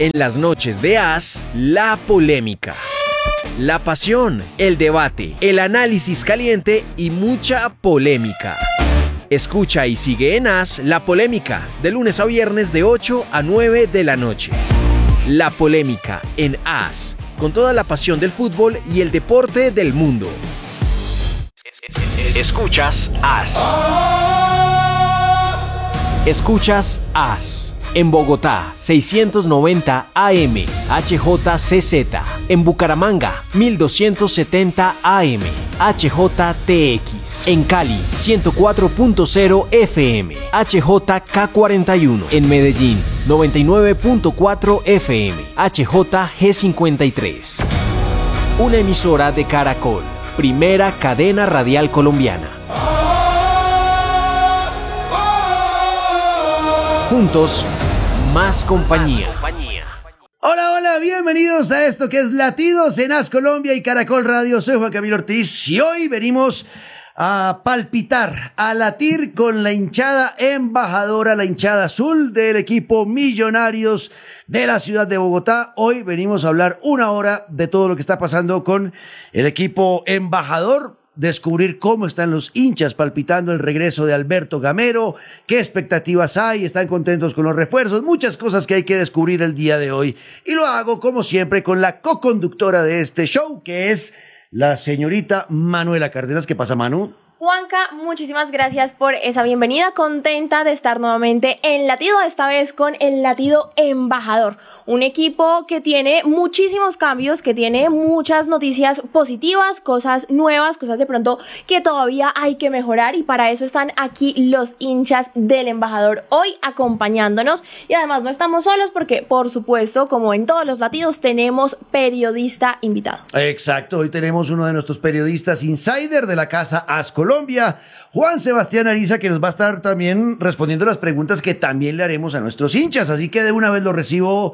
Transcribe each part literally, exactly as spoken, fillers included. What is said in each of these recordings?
En las noches de As, la polémica, la pasión, el debate, el análisis caliente y mucha polémica. Escucha y sigue en As la polémica, de lunes a viernes de ocho a nueve de la noche. La polémica en As, con toda la pasión del fútbol y el deporte del mundo. Escuchas As. Escuchas As. En Bogotá, seiscientos noventa A M, H J C Z. En Bucaramanga, mil doscientos setenta A M, H J T X. En Cali, ciento cuatro punto cero F M, H J K cuarenta y uno. En Medellín, noventa y nueve punto cuatro F M, H J G cincuenta y tres. Una emisora de Caracol, primera cadena radial colombiana. Juntos, más compañía. Hola, hola, bienvenidos a esto que es Latidos en As Colombia y Caracol Radio. Soy Juan Camilo Ortiz y hoy venimos a palpitar, a latir con la hinchada embajadora, la hinchada azul del equipo Millonarios de la ciudad de Bogotá. Hoy venimos a hablar una hora de todo lo que está pasando con el equipo embajador. Descubrir cómo están los hinchas palpitando el regreso de Alberto Gamero, qué expectativas hay, están contentos con los refuerzos, muchas cosas que hay que descubrir el día de hoy. Y lo hago, como siempre, con la co-conductora de este show, que es la señorita Manuela Cárdenas. ¿Qué pasa, Manu? Juanca, muchísimas gracias por esa bienvenida, contenta de estar nuevamente en Latido, esta vez con el Latido Embajador, un equipo que tiene muchísimos cambios, que tiene muchas noticias positivas, cosas nuevas, cosas de pronto que todavía hay que mejorar, y para eso están aquí los hinchas del Embajador hoy acompañándonos. Y además no estamos solos porque, por supuesto, como en todos los Latidos, tenemos periodista invitado. Exacto, hoy tenemos uno de nuestros periodistas insider de la casa As Colombia, Colombia, Juan Sebastián Ariza, que nos va a estar también respondiendo las preguntas que también le haremos a nuestros hinchas. Así que de una vez lo recibo,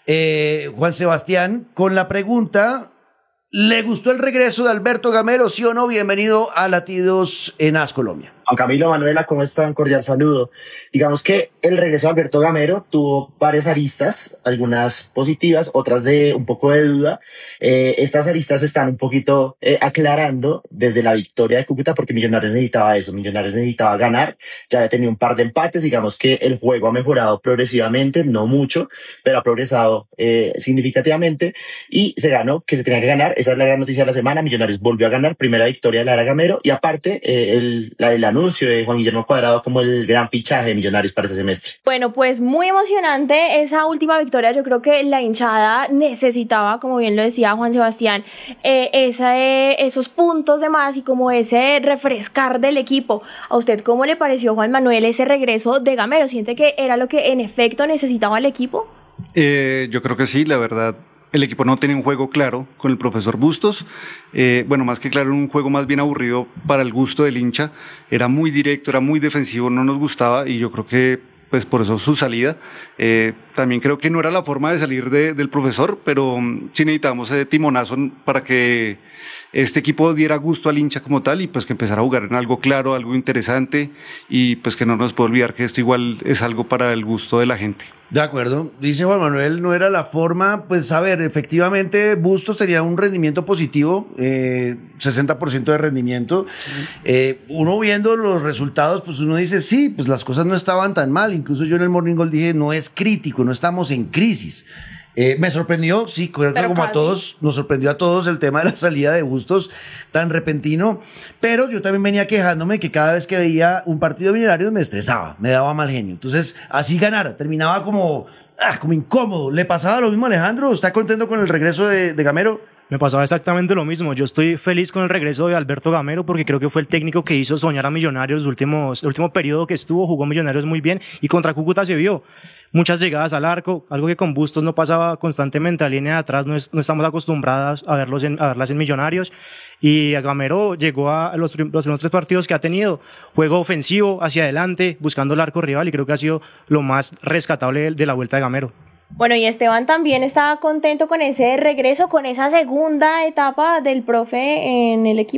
eh, Juan Sebastián, con la pregunta: ¿le gustó el regreso de Alberto Gamero, sí o no? Bienvenido a Latidos en As Colombia. Juan Camilo, Manuela, ¿cómo están? Cordial saludo. Digamos que el regreso de Alberto Gamero tuvo varias aristas, algunas positivas, otras de un poco de duda. Eh, estas aristas están un poquito eh, aclarando desde la victoria de Cúcuta, porque Millonarios necesitaba eso, Millonarios necesitaba ganar, ya había tenido un par de empates, digamos que el juego ha mejorado progresivamente, no mucho, pero ha progresado eh, significativamente, y se ganó, que se tenía que ganar. Esa es la gran noticia de la semana. Millonarios volvió a ganar, primera victoria de Lara Gamero, y aparte eh, el, la del anuncio de Juan Guillermo Cuadrado como el gran fichaje de Millonarios para este semestre. Bueno, pues muy emocionante esa última victoria. Yo creo que la hinchada necesitaba, como bien lo decía Juan Sebastián, eh, esa, eh, esos puntos de más y como ese refrescar del equipo. ¿A usted cómo le pareció, Juan Manuel, ese regreso de Gamero? ¿Siente que era lo que en efecto necesitaba el equipo? Eh, yo creo que sí, la verdad. El equipo no tenía un juego claro con el profesor Bustos. Eh, bueno, más que claro, un juego más bien aburrido para el gusto del hincha. Era muy directo, era muy defensivo, no nos gustaba, y yo creo que pues por eso su salida. Eh, también creo que no era la forma de salir de, del profesor, pero um, sí necesitábamos ese timonazo para que este equipo diera gusto al hincha como tal, y pues que empezara a jugar en algo claro, algo interesante, y pues que no nos puede olvidar que esto igual es algo para el gusto de la gente. De acuerdo, dice Juan Manuel, no era la forma. Pues a ver, efectivamente Bustos tenía un rendimiento positivo, eh, sesenta por ciento de rendimiento. Eh, uno viendo los resultados, pues uno dice, sí, pues las cosas no estaban tan mal. Incluso yo en el Morning Gold dije, no es crítico, no estamos en crisis. Eh, me sorprendió, sí, creo que como casi a todos, nos sorprendió a todos el tema de la salida de Bustos tan repentino, pero yo también venía quejándome que cada vez que veía un partido de Millonarios me estresaba, me daba mal genio. Entonces, así ganara, terminaba como, ah, como incómodo. ¿Le pasaba lo mismo a Alejandro? ¿Está contento con el regreso de, de Gamero? Me pasaba exactamente lo mismo. Yo estoy feliz con el regreso de Alberto Gamero porque creo que fue el técnico que hizo soñar a Millonarios. El último, el último periodo que estuvo, jugó Millonarios muy bien, y contra Cúcuta se vio. Muchas llegadas al arco, algo que con Bustos no pasaba constantemente. La línea de atrás no, es, no estamos acostumbrados a, verlos en, a verlas en Millonarios. Y Gamero llegó a los, prim los primeros tres partidos que ha tenido. Juego ofensivo, hacia adelante, buscando el arco rival, y creo que ha sido lo más rescatable de, de la vuelta de Gamero. Bueno, y Esteban también estaba contento con ese regreso, con esa segunda etapa del profe en el equipo.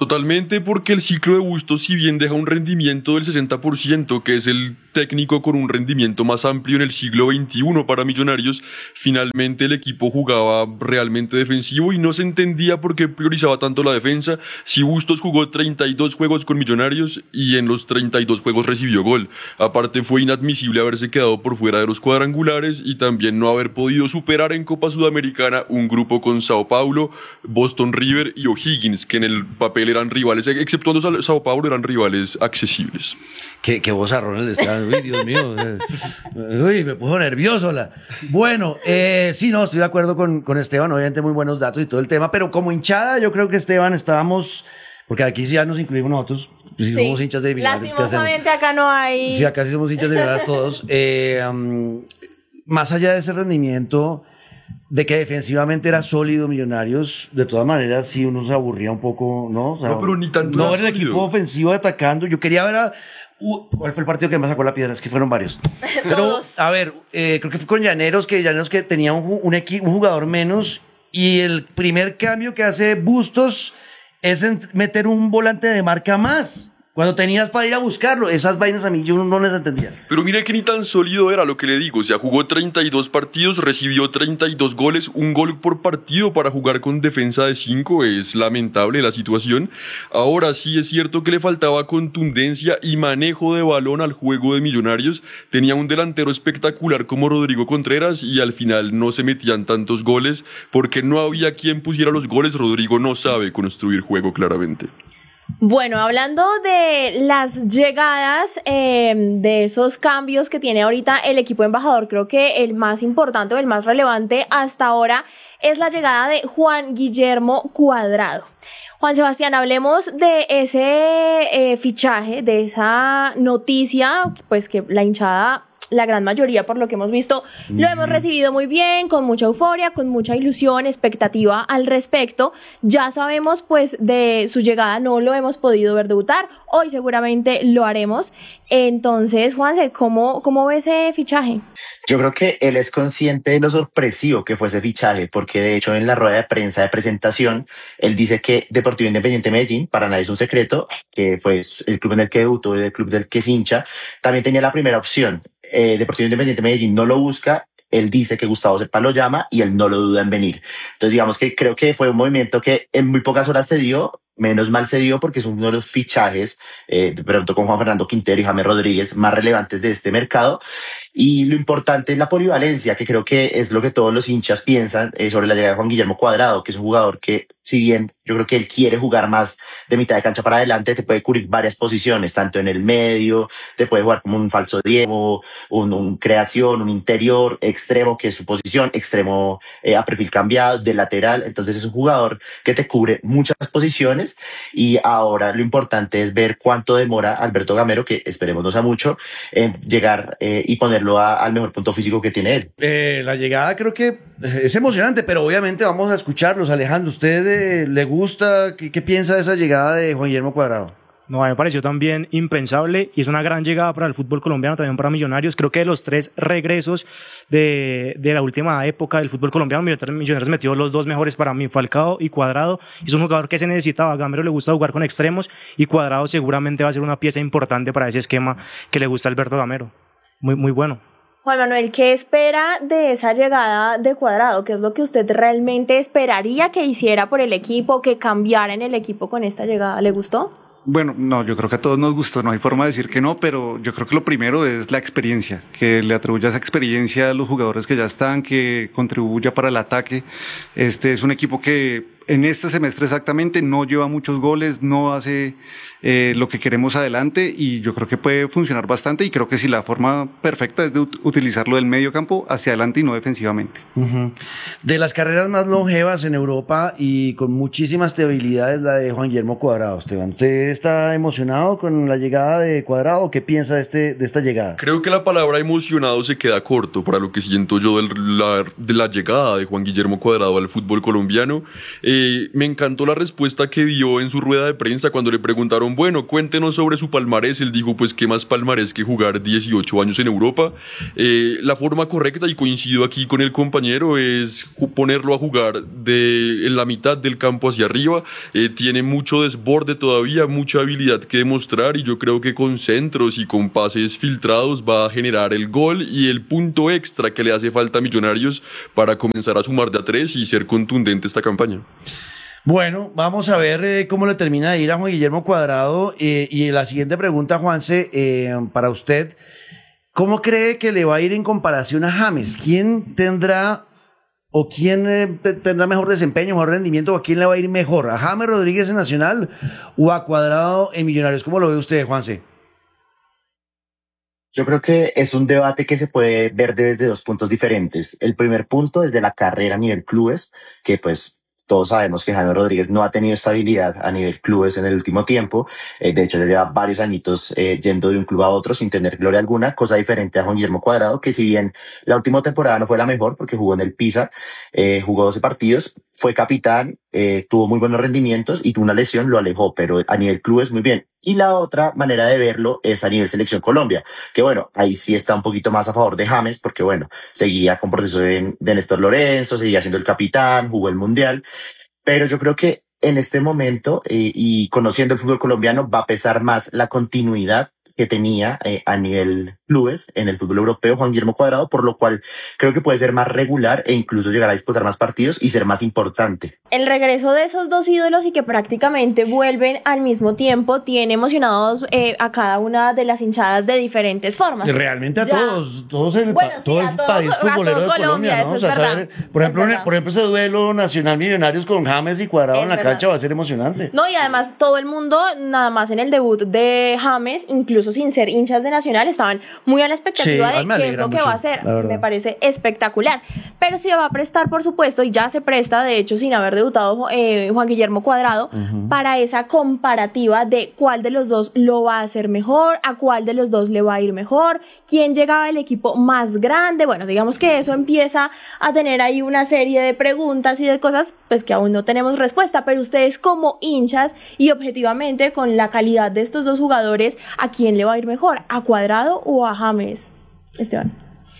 Totalmente, porque el ciclo de Bustos, si bien deja un rendimiento del sesenta por ciento, que es el técnico con un rendimiento más amplio en el siglo veintiuno para Millonarios, finalmente el equipo jugaba realmente defensivo y no se entendía por qué priorizaba tanto la defensa. Si Bustos jugó treinta y dos juegos con Millonarios y en los treinta y dos juegos recibió gol. Aparte, fue inadmisible haberse quedado por fuera de los cuadrangulares y también no haber podido superar en Copa Sudamericana un grupo con Sao Paulo, Boston River y O'Higgins, que en el papel eran rivales, exceptuando Sao Paulo, eran rivales accesibles. Qué, qué vozarrón le está. Uy, Dios mío. Uy, me puso nervioso. La... Bueno, eh, sí, no, estoy de acuerdo con, con Esteban. Obviamente muy buenos datos y todo el tema, pero como hinchada yo creo que Esteban estábamos... Porque aquí sí ya nos incluimos nosotros. Si sí, somos hinchas de Millonarios. Lastimosamente acá no hay... Sí, acá sí somos hinchas de Millonarios todos. Eh, um, más allá de ese rendimiento... de que defensivamente era sólido Millonarios, de todas maneras sí uno se aburría un poco, ¿no? O sea, no, pero ni tanto. No era el equipo ofensivo atacando. Yo quería ver a... Uh, ¿cuál fue el partido que me sacó la piedra? Es que fueron varios. Pero, a ver, eh, creo que fue con Llaneros, que Llaneros que tenía un, un, equi, un jugador menos, y el primer cambio que hace Bustos es meter un volante de marca más. Cuando tenías para ir a buscarlo, esas vainas a mí yo no les entendía. Pero mire que ni tan sólido era lo que le digo. O sea, jugó treinta y dos partidos, recibió treinta y dos goles, un gol por partido para jugar con defensa de cinco. Es lamentable la situación. Ahora sí es cierto que le faltaba contundencia y manejo de balón al juego de Millonarios. Tenía un delantero espectacular como Rodrigo Contreras y al final no se metían tantos goles porque no había quien pusiera los goles. Rodrigo no sabe construir juego claramente. Bueno, hablando de las llegadas, eh, de esos cambios que tiene ahorita el equipo embajador, creo que el más importante o el más relevante hasta ahora es la llegada de Juan Guillermo Cuadrado. Juan Sebastián, hablemos de ese eh, fichaje, de esa noticia, pues que la hinchada... la gran mayoría, por lo que hemos visto, lo hemos recibido muy bien, con mucha euforia, con mucha ilusión, expectativa al respecto. Ya sabemos, pues, de su llegada, no lo hemos podido ver debutar. Hoy seguramente lo haremos. Entonces, Juanse, ¿cómo, cómo ve ese fichaje? Yo creo que él es consciente de lo sorpresivo que fue ese fichaje, porque de hecho en la rueda de prensa de presentación, él dice que Deportivo Independiente Medellín, para nadie es un secreto, que fue el club en el que debutó y el club del que es hincha, también tenía la primera opción. Eh, Deportivo Independiente Medellín no lo busca, él dice que Gustavo Serpa lo llama y él no lo duda en venir. Entonces digamos que creo que fue un movimiento que en muy pocas horas se dio, menos mal se dio porque es uno de los fichajes, eh, de pronto con Juan Fernando Quintero y James Rodríguez, más relevantes de este mercado. Y lo importante es la polivalencia, que creo que es lo que todos los hinchas piensan eh, sobre la llegada de Juan Guillermo Cuadrado, que es un jugador que, si bien yo creo que él quiere jugar más de mitad de cancha para adelante, te puede cubrir varias posiciones, tanto en el medio, te puede jugar como un falso diego, un, un creación, un interior, extremo, que es su posición, extremo eh, a perfil cambiado, de lateral. Entonces es un jugador que te cubre muchas posiciones y ahora lo importante es ver cuánto demora Alberto Gamero, que esperemos no sea mucho, en llegar eh, y poner A, al mejor punto físico que tiene él. Eh, la llegada creo que es emocionante, pero obviamente vamos a escucharlos. Alejandro, ¿usted eh, le gusta? ¿Qué, ¿Qué piensa de esa llegada de Juan Guillermo Cuadrado? No, a mí me pareció también impensable y es una gran llegada para el fútbol colombiano, también para Millonarios. Creo que de los tres regresos de, de la última época del fútbol colombiano, Millonarios metió los dos mejores para mí, Falcao y Cuadrado. Es un jugador que se necesitaba. A Gamero le gusta jugar con extremos y Cuadrado seguramente va a ser una pieza importante para ese esquema que le gusta a Alberto Gamero. Muy, muy bueno. Juan Manuel, ¿qué espera de esa llegada de Cuadrado? ¿Qué es lo que usted realmente esperaría que hiciera por el equipo, que cambiara en el equipo con esta llegada? ¿Le gustó? Bueno, no, yo creo que a todos nos gustó, no hay forma de decir que no, pero yo creo que lo primero es la experiencia, que le atribuya esa experiencia a los jugadores que ya están, que contribuya para el ataque. Este es un equipo que en este semestre exactamente no lleva muchos goles, no hace eh, lo que queremos adelante y yo creo que puede funcionar bastante y creo que sí, la forma perfecta es de ut- utilizarlo del medio campo hacia adelante y no defensivamente. Uh-huh. De las carreras más longevas en Europa y con muchísima estabilidad es la de Juan Guillermo Cuadrado. Esteban, ¿usted está emocionado con la llegada de Cuadrado o qué piensa de, este, de esta llegada? Creo que la palabra emocionado se queda corto para lo que siento yo de la, de la llegada de Juan Guillermo Cuadrado al fútbol colombiano. Eh, porque me encantó la respuesta que dio en su rueda de prensa cuando le preguntaron, bueno, cuéntenos sobre su palmarés. Él dijo, pues, ¿qué más palmarés que jugar dieciocho años en Europa? Eh, la forma correcta, y coincido aquí con el compañero, es ponerlo a jugar de, en la mitad del campo hacia arriba. Eh, tiene mucho desborde todavía, mucha habilidad que demostrar, y yo creo que con centros y con pases filtrados va a generar el gol y el punto extra que le hace falta a Millonarios para comenzar a sumar de a tres y ser contundente esta campaña. Bueno, vamos a ver eh, cómo le termina de ir a Juan Guillermo Cuadrado. Eh, y la siguiente pregunta, Juanse, eh, para usted, ¿cómo cree que le va a ir en comparación a James? ¿Quién tendrá o quién eh, tendrá mejor desempeño, mejor rendimiento, o a quién le va a ir mejor? ¿A James Rodríguez en Nacional o a Cuadrado en Millonarios? ¿Cómo lo ve usted, Juanse? Yo creo que es un debate que se puede ver desde dos puntos diferentes. El primer punto, desde la carrera a nivel clubes, que pues todos sabemos que James Rodríguez no ha tenido estabilidad a nivel clubes en el último tiempo. Eh, de hecho, ya lleva varios añitos eh, yendo de un club a otro sin tener gloria alguna, cosa diferente a Juan Guillermo Cuadrado, que si bien la última temporada no fue la mejor porque jugó en el Pisa, eh, jugó doce partidos, fue capitán, eh, tuvo muy buenos rendimientos y tuvo una lesión, lo alejó, pero a nivel clubes muy bien. Y la otra manera de verlo es a nivel Selección Colombia, que bueno, ahí sí está un poquito más a favor de James, porque bueno, seguía con proceso de, de Néstor Lorenzo, seguía siendo el capitán, jugó el Mundial, pero yo creo que en este momento, eh, y conociendo el fútbol colombiano, va a pesar más la continuidad que tenía eh, a nivel clubes en el fútbol europeo Juan Guillermo Cuadrado, por lo cual creo que puede ser más regular e incluso llegar a disputar más partidos y ser más importante. El regreso de esos dos ídolos y que prácticamente vuelven al mismo tiempo tiene emocionados eh, a cada una de las hinchadas de diferentes formas. Realmente a Ya. todos, todos el, Bueno, sí, todo a el todo- país a futbolero todo de Colombia, Colombia, ¿no? eso O es sea, verdad. saber, por Es ejemplo, verdad. por ejemplo, ese duelo Nacional Millonarios con James y Cuadrado Es en la verdad. cancha va a ser emocionante. No, y además todo el mundo, nada más en el debut de James, incluso sin ser hinchas de Nacional, estaban muy a la expectativa Sí, a mí me de qué es alegra lo que mucho, va a hacer. la verdad. Me parece espectacular. Pero se va a prestar, por supuesto, y ya se presta, de hecho, sin haber debutado eh, Juan Guillermo Cuadrado, uh-huh. para esa comparativa de cuál de los dos lo va a hacer mejor, a cuál de los dos le va a ir mejor, quién llegaba al equipo más grande. Bueno, digamos que eso empieza a tener ahí una serie de preguntas y de cosas pues que aún no tenemos respuesta, pero ustedes como hinchas y objetivamente con la calidad de estos dos jugadores, ¿a quién le va a ir mejor? ¿A Cuadrado o a James? Esteban.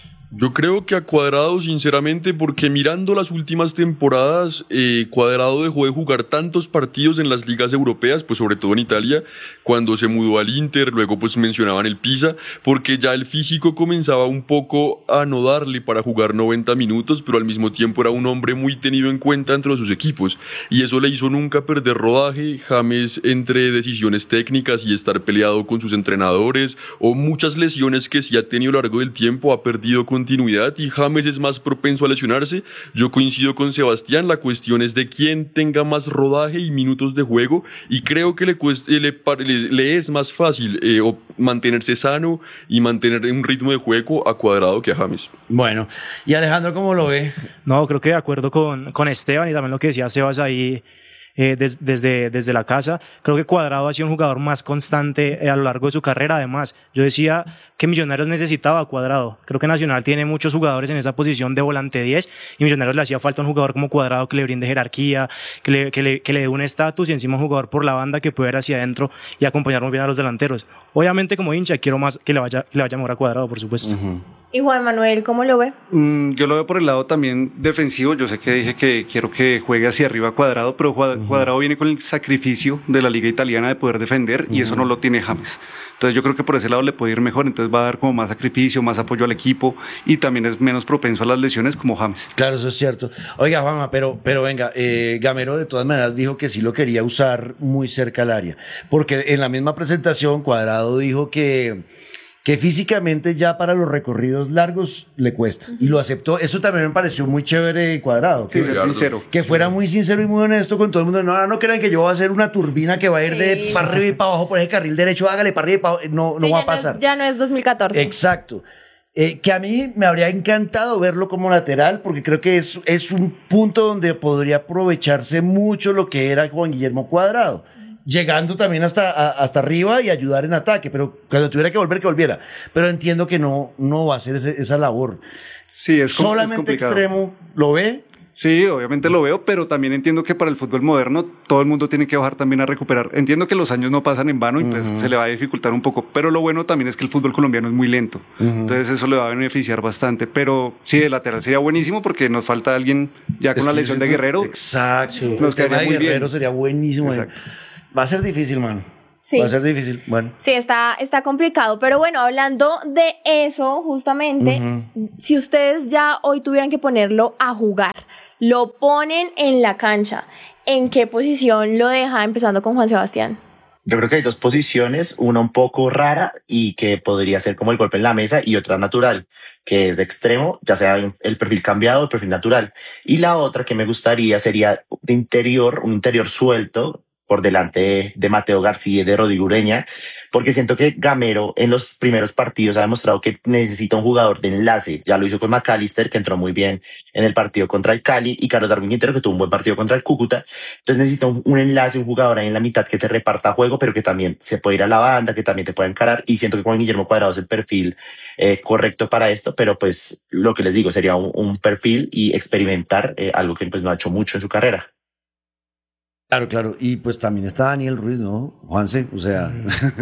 Yo creo que a Cuadrado, sinceramente, porque mirando las últimas temporadas, eh, Cuadrado dejó de jugar tantos partidos en las ligas europeas, pues sobre todo en Italia, cuando se mudó al Inter, luego pues mencionaban el Pisa, porque ya el físico comenzaba un poco a no darle para jugar noventa minutos, pero al mismo tiempo era un hombre muy tenido en cuenta entre sus equipos, y eso le hizo nunca perder rodaje. James, entre decisiones técnicas y estar peleado con sus entrenadores, o muchas lesiones que sí ha tenido a lo largo del tiempo, ha perdido con continuidad y James es más propenso a lesionarse. Yo coincido con Sebastián, la cuestión es de quién tenga más rodaje y minutos de juego, y creo que le, cuesta, le, le, le es más fácil eh, mantenerse sano y mantener un ritmo de juego a Cuadrado que a James. Bueno, y Alejandro, ¿cómo lo ve? No, creo que de acuerdo con, con Esteban y también lo que decía Sebas ahí. Eh, des, desde, desde la casa, creo que Cuadrado ha sido un jugador más constante eh, a lo largo de su carrera. Además, yo decía que Millonarios necesitaba a Cuadrado. Creo que Nacional tiene muchos jugadores en esa posición de volante diez y Millonarios le hacía falta un jugador como Cuadrado que le brinde jerarquía, que le, que le, que le dé un estatus, y encima un jugador por la banda que pueda ir hacia adentro y acompañar muy bien a los delanteros. Obviamente, como hincha, quiero más que le vaya, que le vaya mejor a Cuadrado, por supuesto. Uh-huh. ¿Y Juan Manuel, cómo lo ve? Mm, yo lo veo por el lado también defensivo. Yo sé que dije que quiero que juegue hacia arriba Cuadrado, pero Cuadrado uh-huh. viene con el sacrificio de la liga italiana de poder defender uh-huh. y eso no lo tiene James. Entonces yo creo que por ese lado le puede ir mejor, entonces va a dar como más sacrificio, más apoyo al equipo y también es menos propenso a las lesiones como James. Claro, eso es cierto. Oiga, Juanma, pero, pero venga, eh, Gamero de todas maneras dijo que sí lo quería usar muy cerca al área, porque en la misma presentación Cuadrado dijo que que físicamente ya para los recorridos largos le cuesta, y lo aceptó. Eso también me pareció muy chévere, Cuadrado, sí, que, ser sincero. que fuera muy sincero y muy honesto con todo el mundo. No, no, no crean que yo voy a hacer una turbina que va a ir sí. de para arriba y para abajo por ese carril derecho, hágale para arriba y para abajo. No, sí, no va a pasar. No es, ya no es dos mil catorce. Exacto. Eh, que a mí me habría encantado verlo como lateral, porque creo que es, es un punto donde podría aprovecharse mucho lo que era Juan Guillermo Cuadrado, llegando también hasta, a, hasta arriba y ayudar en ataque, pero cuando tuviera que volver, que volviera. Pero entiendo que no, no va a hacer ese, esa labor. Sí, es solamente es extremo, ¿lo ve? Sí, obviamente lo veo, pero también entiendo que para el fútbol moderno todo el mundo tiene que bajar también a recuperar. Entiendo que los años no pasan en vano y pues uh-huh. se le va a dificultar un poco, pero lo bueno también es que el fútbol colombiano es muy lento, uh-huh. entonces eso le va a beneficiar bastante, pero sí, de lateral sería buenísimo porque nos falta alguien ya con es la lesión de Guerrero. Exacto, sí. Nos quedaría muy Guerrero bien. Sería buenísimo. Exacto. Va a ser difícil, mano. Sí. Va a ser difícil, bueno. Sí, está, está complicado, pero bueno, hablando de eso, justamente, uh-huh. si ustedes ya hoy tuvieran que ponerlo a jugar, lo ponen en la cancha, ¿en qué posición lo deja, empezando con Juan Sebastián? Yo creo que hay dos posiciones, una un poco rara y que podría ser como el golpe en la mesa y otra natural, que es de extremo, ya sea el perfil cambiado o el perfil natural. Y la otra que me gustaría sería de interior, un interior suelto, por delante de, de Mateo García y de Rodrigo Ureña, porque siento que Gamero en los primeros partidos ha demostrado que necesita un jugador de enlace. Ya lo hizo con McAllister, que entró muy bien en el partido contra el Cali, y Carlos Darwin Quintero, que tuvo un buen partido contra el Cúcuta. Entonces necesita un, un enlace, un jugador ahí en la mitad que te reparta juego, pero que también se puede ir a la banda, que también te pueda encarar, y siento que con Guillermo Cuadrado es el perfil eh, correcto para esto, pero pues lo que les digo sería un, un perfil y experimentar eh, algo que pues no ha hecho mucho en su carrera. Claro, claro, y pues también está Daniel Ruiz, ¿no? Juanse, o sea,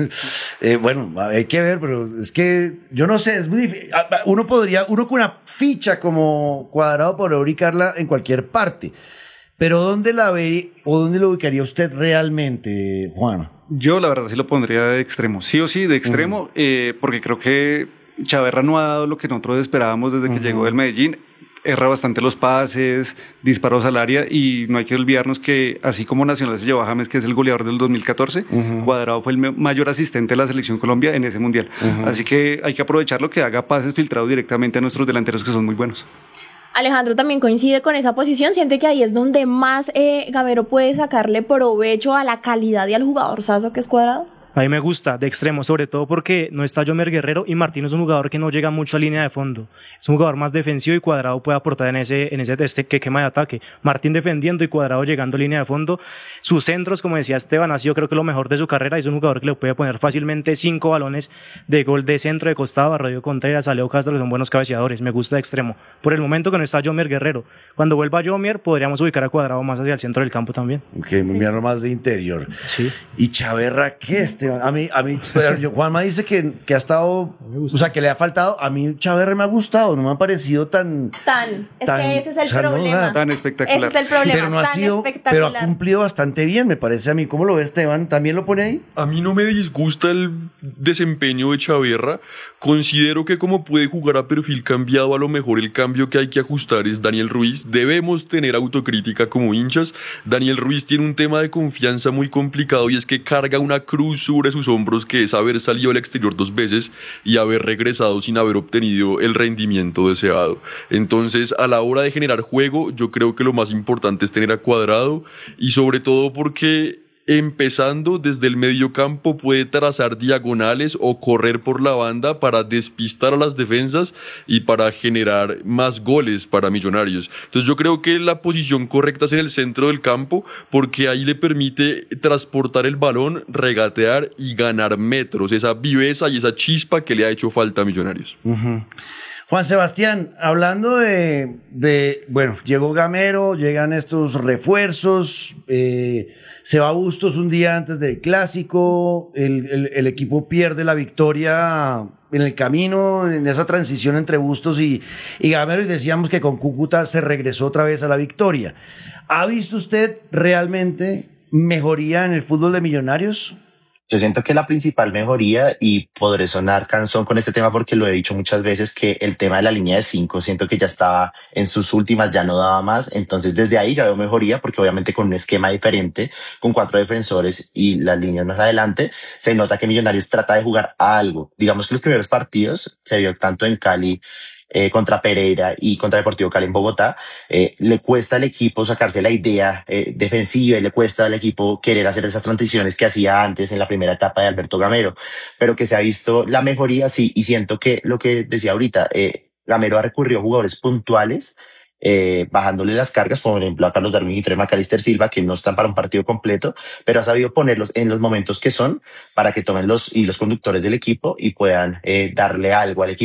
eh, bueno, hay que ver, pero es que yo no sé, es muy difícil. Uno podría, uno con una ficha como Cuadrado podría ubicarla en cualquier parte, pero ¿dónde la ve o dónde lo ubicaría usted realmente, Juan? Yo la verdad sí lo pondría de extremo, sí o sí, de extremo, uh-huh. eh, porque creo que Chaverra no ha dado lo que nosotros esperábamos desde que uh-huh. llegó del Medellín. Erra bastante los pases, disparos al área, y no hay que olvidarnos que así como Nacional se llevó a James, que es el goleador del dos mil catorce, uh-huh. Cuadrado fue el mayor asistente de la selección Colombia en ese mundial. Uh-huh. Así que hay que aprovecharlo, que haga pases filtrados directamente a nuestros delanteros, que son muy buenos. Alejandro también coincide con esa posición, siente que ahí es donde más eh, Gamero puede sacarle provecho a la calidad y al jugador sazo que es Cuadrado. A mí me gusta de extremo, sobre todo porque no está Yomer Guerrero y Martín es un jugador que no llega mucho a línea de fondo. Es un jugador más defensivo y Cuadrado puede aportar en ese, en ese este que quema de ataque. Martín defendiendo y Cuadrado llegando a línea de fondo. Sus centros, como decía Esteban, ha sido creo que lo mejor de su carrera. Es un jugador que le puede poner fácilmente cinco balones de gol de centro, de costado, a Rodrigo Contreras, a Leo Castro, que son buenos cabeceadores. Me gusta de extremo. Por el momento que no está Yomer Guerrero. Cuando vuelva Yomer, podríamos ubicar a Cuadrado más hacia el centro del campo también. Ok, me enviaron más de interior. Sí. ¿Y Chaverra qué, Esteban? A mí, a mí Juanma dice que, que ha estado, o sea, que le ha faltado. A mí Chaverra me ha gustado, no me ha parecido tan... Tan, es tan, que ese es el o sea, problema. No, tan espectacular. Ese es el problema, pero no ha tan sido, pero ha cumplido bastante bien, me parece a mí. ¿Cómo lo ve Esteban? ¿También lo pone ahí? A mí no me disgusta el desempeño de Chaverra. Considero que como puede jugar a perfil cambiado, a lo mejor el cambio que hay que ajustar es Daniel Ruiz. Debemos tener autocrítica como hinchas. Daniel Ruiz tiene un tema de confianza muy complicado y es que carga una cruz sobre sus hombros, que es haber salido al exterior dos veces y haber regresado sin haber obtenido el rendimiento deseado. Entonces, a la hora de generar juego, yo creo que lo más importante es tener a Cuadrado, y sobre todo porque empezando desde el medio campo puede trazar diagonales o correr por la banda para despistar a las defensas y para generar más goles para Millonarios. Entonces yo creo que la posición correcta es en el centro del campo, porque ahí le permite transportar el balón, regatear y ganar metros, esa viveza y esa chispa que le ha hecho falta a Millonarios. Uh-huh. Juan Sebastián, hablando de, de, bueno, llegó Gamero, llegan estos refuerzos, eh, se va Bustos un día antes del clásico, el, el, el equipo pierde la victoria en el camino, en esa transición entre Bustos y, y Gamero, y decíamos que con Cúcuta se regresó otra vez a la victoria. ¿Ha visto usted realmente mejoría en el fútbol de Millonarios? Yo siento que la principal mejoría, y podré sonar cansón con este tema porque lo he dicho muchas veces, que el tema de la línea de cinco, siento que ya estaba en sus últimas, ya no daba más. Entonces desde ahí ya veo mejoría, porque obviamente con un esquema diferente, con cuatro defensores y las líneas más adelante, se nota que Millonarios trata de jugar a algo. Digamos que los primeros partidos se vio tanto en Cali, Eh, contra Pereira y contra Deportivo Cali en Bogotá, eh, le cuesta al equipo sacarse la idea eh, defensiva, y le cuesta al equipo querer hacer esas transiciones que hacía antes en la primera etapa de Alberto Gamero, pero que se ha visto la mejoría, sí, y siento que lo que decía ahorita, eh, Gamero ha recurrido a jugadores puntuales, eh, bajándole las cargas, por ejemplo a Carlos Darwin y Trey McAllister Silva, que no están para un partido completo, pero ha sabido ponerlos en los momentos que son, para que tomen los y los conductores del equipo y puedan eh, darle algo al equipo.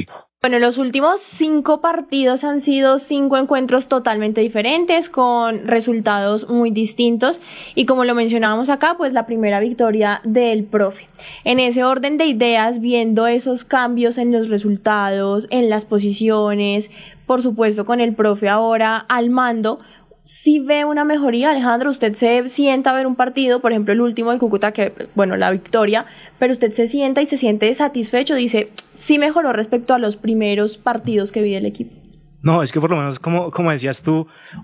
Bueno, los últimos cinco partidos han sido cinco encuentros totalmente diferentes, con resultados muy distintos. Y como lo mencionábamos acá, pues la primera victoria del profe. En ese orden de ideas, viendo esos cambios en los resultados, en las posiciones, por supuesto con el profe ahora al mando, si ve una mejoría, Alejandro. Usted se sienta a ver un partido, por ejemplo el último del Cúcuta, que bueno, la victoria, pero usted se sienta y se siente satisfecho, dice, sí mejoró respecto a los primeros partidos que vi del equipo. No, es que por lo menos, como, como decías tú,